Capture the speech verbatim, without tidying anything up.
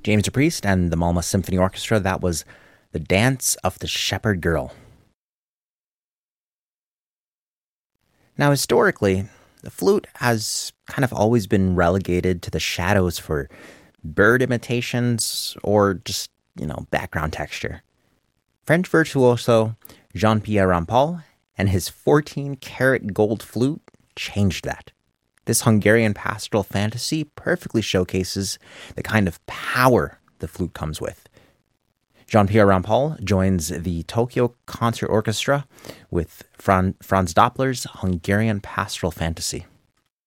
James Priest and the Malmö Symphony Orchestra, that was The Dance of the Shepherd Girl. Now, historically, the flute has kind of always been relegated to the shadows for bird imitations or just, you know, background texture. French virtuoso Jean-Pierre Rampal and his fourteen-karat gold flute changed that. This Hungarian pastoral fantasy perfectly showcases the kind of power the flute comes with. Jean-Pierre Rampal joins the Tokyo Concert Orchestra with Fran- Franz Doppler's Hungarian pastoral fantasy.